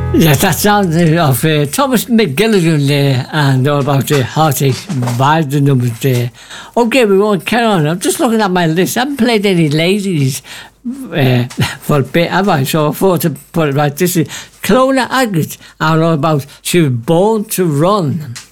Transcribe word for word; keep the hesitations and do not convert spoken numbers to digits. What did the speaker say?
Yeah, that sounds of uh, Thomas McGilligan there and all about the heartache by the numbers there. Okay, we won't carry on. I'm just looking at my list. I haven't played any ladies uh, for a bit, have I? So I thought to put it right. This is Clona Agate and all about She Was Born to Run.